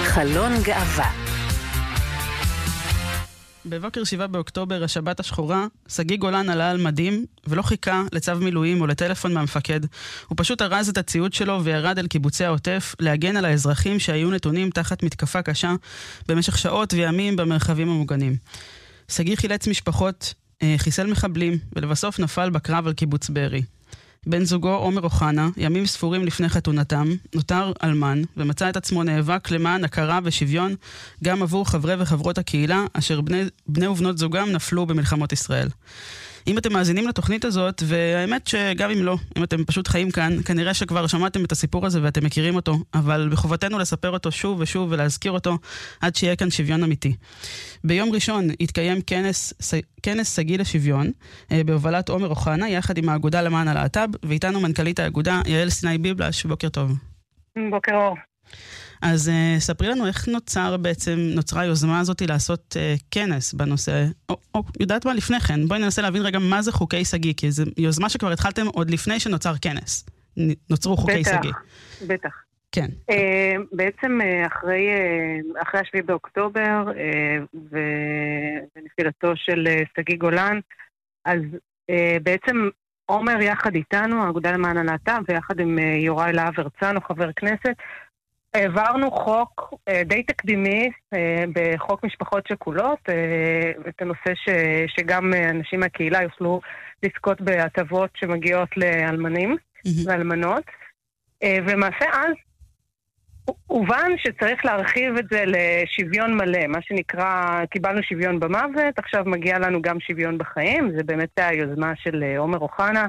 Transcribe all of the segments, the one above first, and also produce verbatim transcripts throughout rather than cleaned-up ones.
חלון גאווה. בבוקר שבעה באוקטובר, השבת השחורה, סגי גולן עלה על מדים ולא חיכה לצו מילואים או לטלפון מהמפקד. הוא פשוט ארז את הציוד שלו וירד אל קיבוצי העוטף להגן על האזרחים שהיו נתונים תחת מתקפה קשה במשך שעות וימים במרחבים המוגנים. סגי חילץ משפחות, חיסל מחבלים ולבסוף נפל בקרב על קיבוץ בארי. בן זוגו עומר אוחנה, ימים ספורים לפני חתונתם, נותר אלמן ומצא את עצמו נאבק למען הכרה ושוויון גם עבור חברי וחברות הקהילה אשר בני, בני ובנות זוגם נפלו במלחמות ישראל. אם אתם מאזינים לתוכנית הזאת, והאמת שגם אם לא, אם אתם פשוט חיים כאן, כנראה שכבר שמעתם את הסיפור הזה ואתם מכירים אותו, אבל בחובתנו לספר אותו שוב ושוב ולהזכיר אותו עד שיהיה כאן שוויון אמיתי. ביום ראשון התקיים כנס, כנס סגי לשוויון, בהובלת עומר אוחנה, יחד עם האגודה למען הלהט"ב, ואיתנו מנכ"לית האגודה, יעל סיני ביבלש. בוקר טוב. בוקר אור. אז uh, ספרי לנו איך נוצר בעצם, נוצרה היוזמה הזאת לעשות uh, כנס בנושא, או, או יודעת מה לפני כן, בואי ננסה להבין רגע מה זה חוקי סגי, כי זו יוזמה שכבר התחלתם עוד לפני שנוצר כנס, נוצרו חוקי בטח, סגי. בטח. כן. Uh, בעצם uh, אחרי, uh, אחרי השביעי באוקטובר uh, ונפילתו של uh, סגי גולן, אז uh, בעצם עומר יחד איתנו, האגודה למען הלהט"ב, ויחד עם uh, יוראי להב הרצנו, חבר כנסת, העברנו חוק די תקדימי בחוק משפחות שכולות, את הנושא ש, שגם אנשים מהקהילה יוכלו לזכות בהטבות שמגיעות לאלמנים mm-hmm. ואלמנות. ומעשה אז הובן שצריך להרחיב את זה לשוויון מלא, מה שנקרא, קיבלנו שוויון במוות, עכשיו מגיע לנו גם שוויון בחיים, זה באמת היוזמה של עומר אוחנה,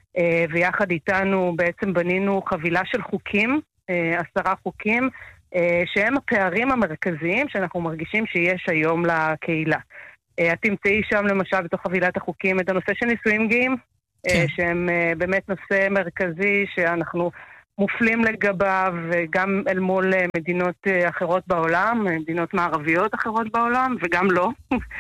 ויחד איתנו בעצם בנינו חבילה של חוקים, עשרה חוקים שהם הפערים המרכזיים שאנחנו מרגישים שיש היום לקהילה. את תמצאי שם למשל בתוך חבילת החוקים את הנושא של נישואים גאים, כן. שהם באמת נושא מרכזי שאנחנו מופלים לגביו גם אל מול מדינות אחרות בעולם, מדינות מערביות אחרות בעולם וגם לא.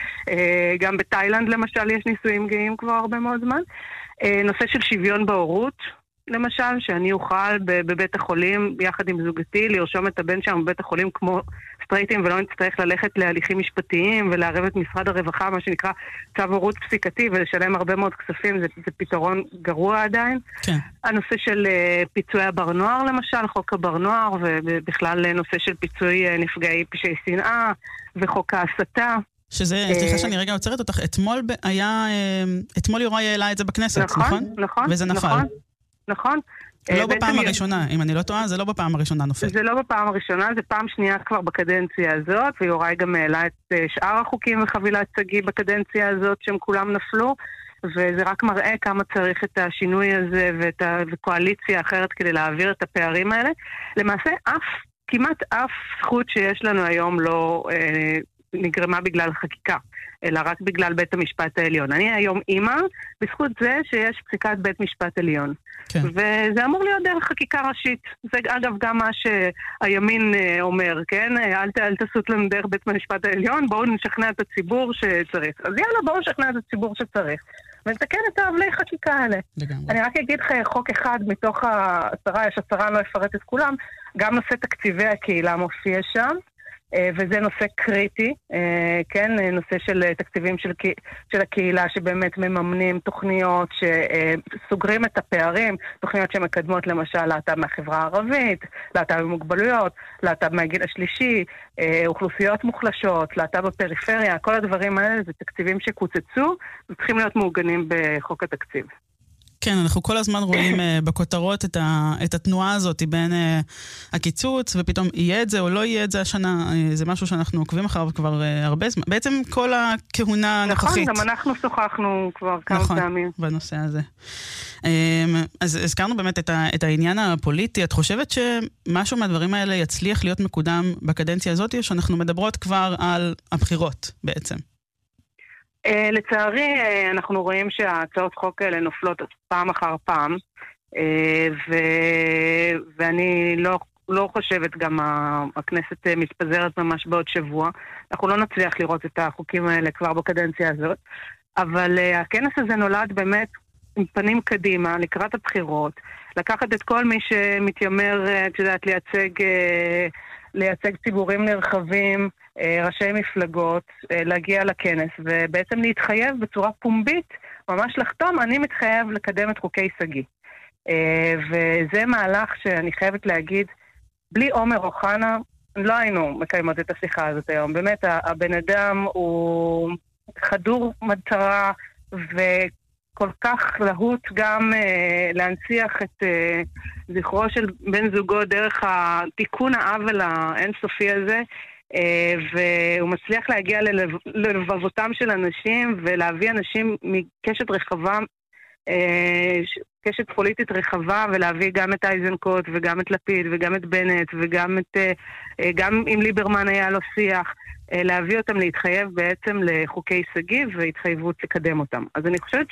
גם בתאילנד למשל יש נישואים גאים כבר הרבה מאוד זמן. נושא של שוויון בהורות, למשל, שאני אוכל בבית החולים, יחד עם זוגתי, לרשום את הבן שם בבית החולים כמו סטרייטים, ולא נצטרך ללכת להליכים משפטיים, ולערב את משרד הרווחה, מה שנקרא צו הורות פסיקתי, ולשלם הרבה מאוד כספים, זה, זה פתרון גרוע עדיין. כן. הנושא של uh, פיצוי הבר נוער, למשל, חוק הבר נוער, ובכלל נושא של פיצוי uh, נפגעי פשעי שנאה, וחוק ההסתה. שזה, סליחה שאני רגע עוצרת אותך, אתמול היה, אתמול יוראי העלה את זה בכנסת, נכון? נכון, נכון. וזה נפל. נכון. נכון. לא בפעם הראשונה, אם אני לא טועה, זה לא בפעם הראשונה נופל. זה לא בפעם הראשונה, זה פעם שנייה כבר בקדנציה הזאת, ויוראי גם העלה את שאר החוקים וחבילת סגי בקדנציה הזאת, שהם כולם נפלו, וזה רק מראה כמה צריך את השינוי הזה ואת הקואליציה אחרת כדי להעביר את הפערים האלה. למעשה, אף, כמעט אף זכות שיש לנו היום לא אה, נגרמה בגלל חקיקה, אלא רק בגלל בית המשפט העליון. אני היום אימא, בזכות זה שיש פסיקת בית משפט עליון. כן. וזה אמור להיות דרך חקיקה ראשית. זה אגב גם מה שהימין אומר, כן? אל, אל תעשו לנו דרך בית המשפט העליון, בואו נשכנע את הציבור שצריך. אז יאללה, בואו נשכנע את הציבור שצריך. ונתקן את העבלי חקיקה האלה. לגמרי. אני רק אגיד לך חוק אחד מתוך העשרה, יש עשרה, אני לא אפרט את כולם, גם נושא תקציבי הקהילה מופיע שם, וזה נושא קריטי, כן, נושא של תקציבים של, של הקהילה שבאמת מממנים תוכניות שסוגרים את הפערים, תוכניות שמקדמות למשל להט"ב מהחברה הערבית, להט"ב במוגבלויות, להט"ב מהגיל השלישי, אוכלוסיות מוחלשות, להט"ב בפריפריה, כל הדברים האלה זה תקציבים שקוצצו וצריכים להיות מעוגנים בחוק התקציב. כן, אנחנו כל הזמן רואים uh, בכותרות את, ה, את התנועה הזאת בין uh, הקיצוץ, ופתאום יהיה את זה או לא יהיה את זה השנה, uh, זה משהו שאנחנו עוקבים אחריו כבר uh, הרבה זמן, בעצם כל הכהונה הנוכחית. נכון, גם אנחנו שוחחנו כבר כמה נכון, פעמים. נכון, בנושא הזה. Um, אז הזכרנו באמת את, ה, את העניין הפוליטי, את חושבת שמשהו מהדברים האלה יצליח להיות מקודם בקדנציה הזאת, או שאנחנו מדברות כבר על הבחירות בעצם? Uh, לצערי, uh, אנחנו רואים שההצעות חוק האלה נופלות פעם אחר פעם, uh, ו- ואני לא, לא חושבת גם הכנסת uh, מתפזרת ממש בעוד שבוע. אנחנו לא נצליח לראות את החוקים האלה כבר בקדנציה הזאת, אבל uh, הכנס הזה נולד באמת עם פנים קדימה, לקראת הבחירות, לקחת את כל מי שמתיימר, את יודעת, לייצג... Uh, לייצג ציבורים נרחבים, ראשי מפלגות, להגיע לכנס, ובעצם להתחייב בצורה פומבית, ממש לחתום, אני מתחייב לקדם את חוקי סגי. וזה מהלך שאני חייבת להגיד, בלי עומר אוחנה, לא היינו מקיימות את השיחה הזאת היום. באמת, הבן אדם הוא חדור מטרה, וכל כך להוט גם אה, להנציח את אה, זכרו של בן זוגו דרך התיקון העוול האינסופי הזה, אה, והוא מצליח להגיע ללב, ללבבותם של אנשים, ולהביא אנשים מקשת רחבה, אה, קשת פוליטית רחבה, ולהביא גם את אייזנקוט וגם את לפיד וגם את בנט וגם את, גם אם ליברמן היה לו שיח, להביא אותם להתחייב בעצם לחוקי סגי והתחייבות לקדם אותם. אז אני חושבת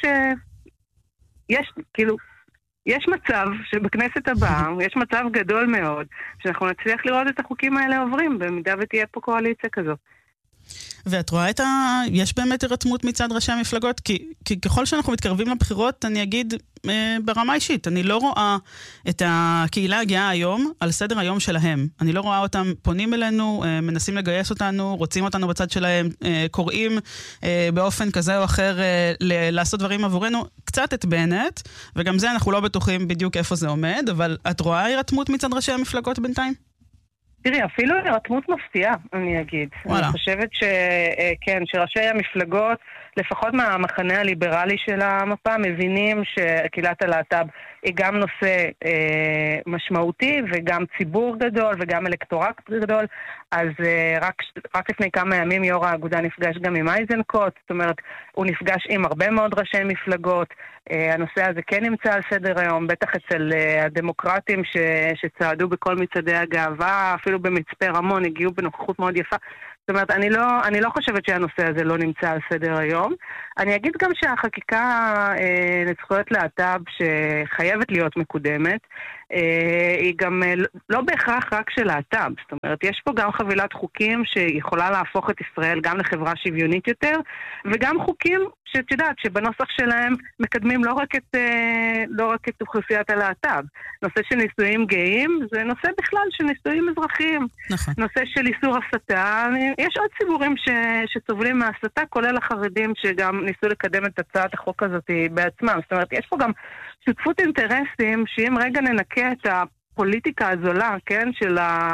שיש, כאילו, יש מצב שבכנסת הבאה, יש מצב גדול מאוד, שאנחנו נצליח לראות את החוקים האלה עוברים, במידה ותהיה פה קואליציה כזו. ואת רואה את ה... יש באמת הרתמות מצד ראשי המפלגות? כי, כי ככל שאנחנו מתקרבים לבחירות, אני אגיד אה, ברמה אישית, אני לא רואה את הקהילה הגאה היום על סדר היום שלהם. אני לא רואה אותם פונים אלינו, אה, מנסים לגייס אותנו, רוצים אותנו בצד שלהם, אה, קוראים אה, באופן כזה או אחר אה, ל- לעשות דברים עבורנו. קצת את בנט, וגם זה אנחנו לא בטוחים בדיוק איפה זה עומד, אבל את רואה הרתמות מצד ראשי המפלגות בינתיים? תראי, אפילו הרתמות מפתיעה, אני אגיד. וואלה. אני חושבת ש, כן, שראשי המפלגות, לפחות מהמחנה הליברלי של המפה, מבינים שקהילת הלהט"ב היא גם נושא אה, משמעותי, וגם ציבור גדול, וגם אלקטורט גדול. אז אה, רק, רק לפני כמה ימים יו"ר האגודה נפגש גם עם אייזנקוט, זאת אומרת, הוא נפגש עם הרבה מאוד ראשי מפלגות. אה, הנושא הזה כן נמצא על סדר היום, בטח אצל אה, הדמוקרטים ש, שצעדו בכל מצעדי הגאווה, אפילו במצפה רמון, הגיעו בנוכחות מאוד יפה. זאת אומרת, אני לא, אני לא חושבת שהנושא הזה לא נמצא על סדר היום. אני אגיד גם שהחקיקה אה, לזכויות להט"ב שחייבת להיות מקודמת, אה, היא גם אה, לא בהכרח רק של להט"ב. זאת אומרת, יש פה גם חבילת חוקים שיכולה להפוך את ישראל גם לחברה שוויונית יותר, וגם חוקים שאת יודעת שבנוסח שלהם מקדמים לא רק את, אה, לא רק את אוכלוסיית הלהט"ב. נושא של נישואים גאים זה נושא בכלל של נישואים אזרחיים. נכון. נושא של איסור הסתה, יש עוד ציבורים ש, שסובלים מהסתה, כולל החרדים שגם ניסו לקדם את הצעת החוק הזאת בעצמם. זאת אומרת, יש פה גם שותפות אינטרסים, שאם רגע ננקה את הפוליטיקה הזולה, כן, של ה...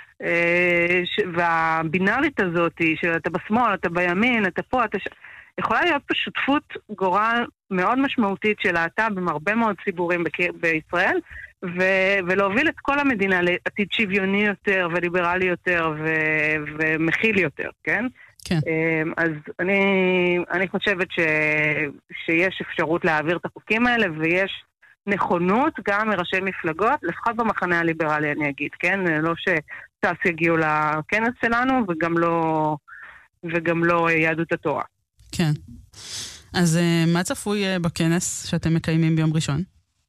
ש... והבינארית הזאת, שאתה בשמאל, אתה בימין, אתה פה, אתה... ש... יכולה להיות פה שותפות גורל מאוד משמעותית של להט"ב עם הרבה מאוד ציבורים ב- בישראל, ו- ולהוביל את כל המדינה לעתיד שוויוני יותר וליברלי יותר ו- ומכיל יותר, כן? כן. אז אני, אני חושבת ש- שיש אפשרות להעביר את החוקים האלה, ויש נכונות גם מראשי מפלגות, לפחות במחנה הליברלי אני אגיד, כן? לא שטס יגיעו לכנס שלנו וגם לא, וגם לא יהדות התורה. כן. אז מה צפוי בכנס שאתם מקיימים ביום ראשון?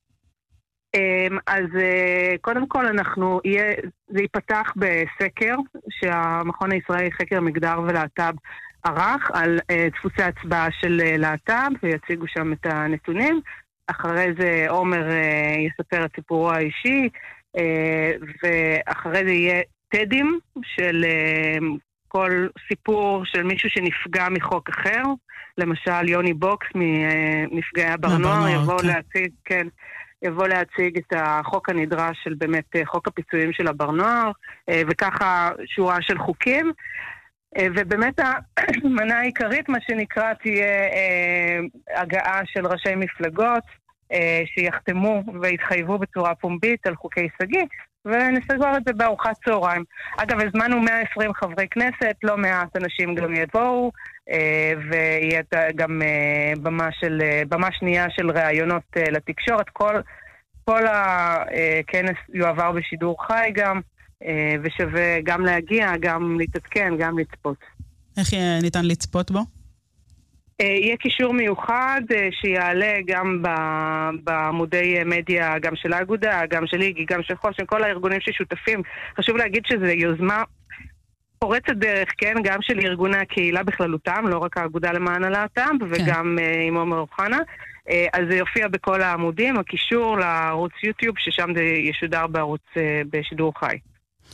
אז קודם כל אנחנו, יהיה, זה ייפתח בסקר שהמכון הישראלי חקר מגדר ולהט"ב ערך על דפוסי הצבעה של להט"ב, ויציגו שם את הנתונים. אחרי זה עומר יספר את סיפורו האישי, ואחרי זה יהיה טדים של כל סיפור של מישהו שנפגע מחוק אחר, למשל יוני בוקס מנפגעי הברנוער, יבוא להציג, כן, יבוא להציג את החוק הנדרש של באמת חוק הפיצויים של הברנוער, וככה שורה של חוקים, ובאמת המנה העיקרית, מה שנקרא, תהיה הגעה של ראשי מפלגות, שיחתמו והתחייבו בצורה פומבית על חוקי סגי, ונסגור את זה בארוחת צהריים. אגב, הזמנו מאה ועשרים חברי כנסת, לא מעט אנשים גם יבואו, ויהיה גם במה, של, במה שנייה של ראיונות לתקשורת. כל, כל הכנס יועבר בשידור חי גם, ושווה גם להגיע, גם להתעדכן, גם לצפות. איך ניתן לצפות בו? יהיה קישור מיוחד שיעלה גם בעמודי מדיה, גם של האגודה, גם של איגי, גם של חושן, כל הארגונים ששותפים. חשוב להגיד שזו יוזמה פורצת דרך, כן, גם של ארגוני הקהילה בכללותם, לא רק האגודה למען הלהט"ב, וגם עם עומר אוחנה. אז זה יופיע בכל העמודים, הקישור לערוץ יוטיוב, ששם זה ישודר בערוץ בשידור חי.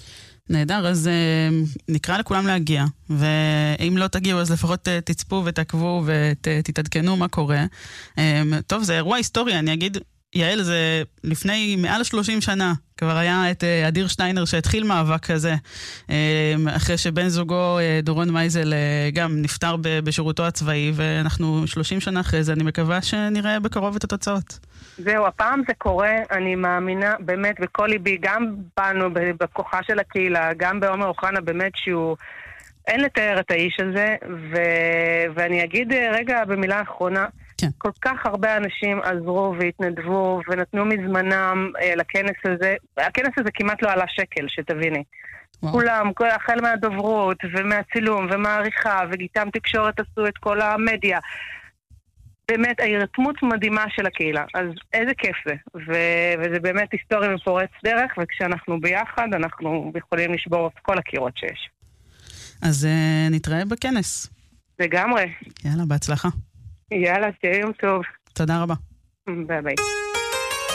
נהדר, אז uh, נקרא לכולם להגיע, ואם לא תגיעו אז לפחות uh, תצפו ותעקבו ותתעדכנו מה קורה. Um, טוב, זה אירוע היסטורי, אני אגיד, יעל, זה לפני מעל שלושים שנה, כבר היה את uh, אדיר שטיינר שהתחיל מאבק כזה, um, אחרי שבן זוגו uh, דורון מייזל uh, גם נפטר ב- בשירותו הצבאי, ואנחנו שלושים שנה אחרי זה, אני מקווה שנראה בקרוב את התוצאות. זהו, הפעם זה קורה, אני מאמינה באמת בכל ליבי, גם בנו, בכוחה של הקהילה, גם בעומר אוחנה, באמת שהוא, אין לתאר את האיש הזה, ו... ואני אגיד רגע במילה האחרונה, כן. כל כך הרבה אנשים עזרו והתנדבו ונתנו מזמנם אה, לכנס הזה, הכנס הזה כמעט לא עלה שקל, שתביני. וואו. כולם, כל, החל מהדוברות ומהצילום ומהעריכה וגיטם תקשורת עשו את כל המדיה, באמת, ההירתמות מדהימה של הקהילה. אז איזה כיף זה. ו- וזה באמת היסטוריה מפורץ דרך, וכשאנחנו ביחד, אנחנו יכולים לשבור את כל הקירות שיש. אז uh, נתראה בכנס. לגמרי. יאללה, בהצלחה. יאללה, שיהיה יום טוב. תודה רבה. ביי ביי.